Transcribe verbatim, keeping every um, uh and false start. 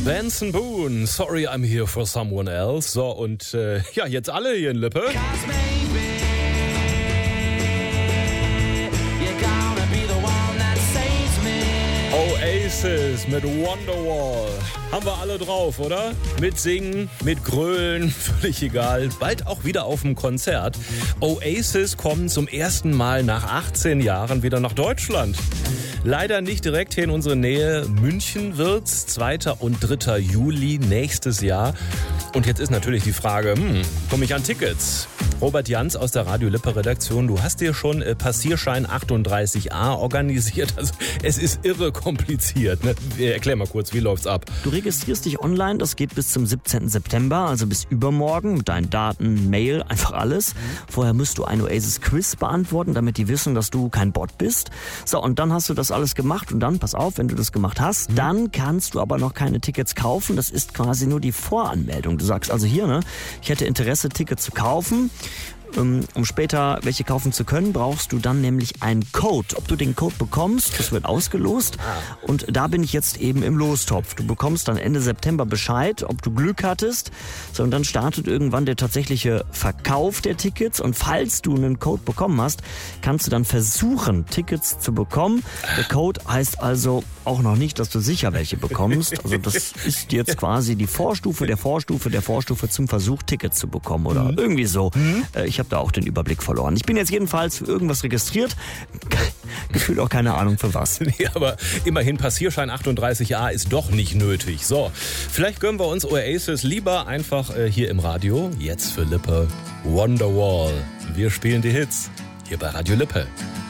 Benson Boone, Sorry I'm Here for Someone Else. So, und äh, ja, jetzt alle hier in Lippe. Oasis mit Wonderwall. Haben wir alle drauf, oder? Mit Singen, mit Grölen, völlig egal. Bald auch wieder auf dem Konzert. Oasis kommen zum ersten Mal nach achtzehn Jahren wieder nach Deutschland. Leider nicht direkt hier in unsere Nähe. München wird's, zweiter und dritter Juli nächstes Jahr. Und jetzt ist natürlich die Frage, hm, komme ich an Tickets? Robert Jans aus der Radio Lippe Redaktion, du hast dir schon äh, Passierschein achtunddreißig a organisiert. Also es ist irre kompliziert. Ne? Erklär mal kurz, wie läuft's ab? Du registrierst dich online, das geht bis zum siebzehnten September, also bis übermorgen, mit deinen Daten, Mail, einfach alles. Vorher musst du ein Oasis-Quiz beantworten, damit die wissen, dass du kein Bot bist. So, und dann hast du das alles gemacht und dann, pass auf, wenn du das gemacht hast, mhm. dann kannst du aber noch keine Tickets kaufen. Das ist quasi nur die Voranmeldung. Du sagst also hier, ne, ich hätte Interesse, Tickets zu kaufen. Um später welche kaufen zu können, brauchst du dann nämlich einen Code. Ob du den Code bekommst, das wird ausgelost. Und da bin ich jetzt eben im Lostopf. Du bekommst dann Ende September Bescheid, ob du Glück hattest. So, und dann startet irgendwann der tatsächliche Verkauf der Tickets. Und falls du einen Code bekommen hast, kannst du dann versuchen, Tickets zu bekommen. Der Code heißt also auch noch nicht, dass du sicher welche bekommst. Also das ist jetzt quasi die Vorstufe der Vorstufe der Vorstufe zum Versuch, Tickets zu bekommen oder mhm. irgendwie so. Mhm. Ich habe da auch den Überblick verloren. Ich bin jetzt jedenfalls für irgendwas registriert. Gefühlt auch keine Ahnung für was. Nee, aber immerhin Passierschein achtunddreißig a ist doch nicht nötig. So, vielleicht gönnen wir uns Oasis lieber einfach äh, hier im Radio. Jetzt für Lippe Wonderwall. Wir spielen die Hits hier bei Radio Lippe.